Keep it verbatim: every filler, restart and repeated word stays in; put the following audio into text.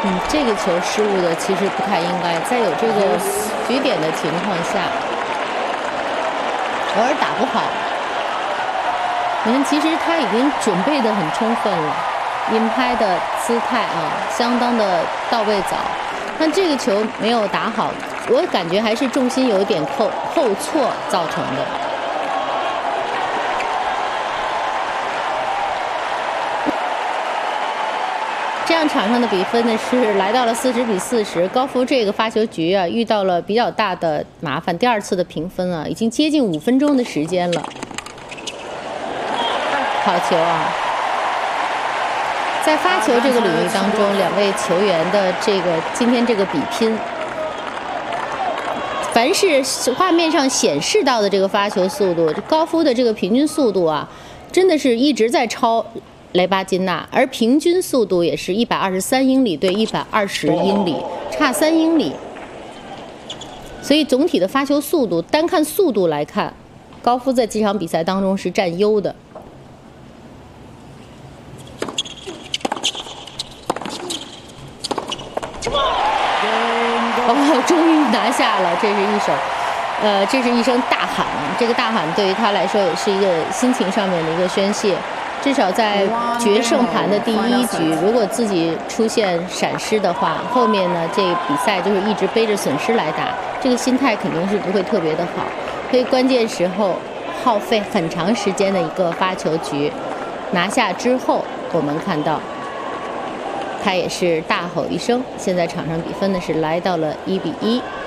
嗯，这个球失误的其实不太应该，在有这个局点的情况下，偶尔打不好。你看，其实他已经准备得很充分了，阴拍的姿态啊，相当的到位早。但这个球没有打好，我感觉还是重心有点后后错造成的。这样场上的比分呢是来到了四十比四十，高夫这个发球局啊遇到了比较大的麻烦，第二次的平分啊，已经接近五分钟的时间了。好球啊！在发球这个领域当中，两位球员的这个今天这个比拼，凡是画面上显示到的这个发球速度，高夫的这个平均速度啊，真的是一直在超雷巴金纳，而平均速度也是一百二十三英里对一百二十英里，差三英里。所以总体的发球速度，单看速度来看，高夫在这场比赛当中是占优的。哦，终于拿下了，这是一手，呃，这是一声大喊。这个大喊对于他来说也是一个心情上面的一个宣泄。至少在决胜盘的第一局，如果自己出现闪失的话，后面呢这比赛就是一直背着损失来打，这个心态肯定是不会特别的好。所以关键时候耗费很长时间的一个发球局，拿下之后，我们看到他也是大吼一声。现在场上比分呢是来到了一比一。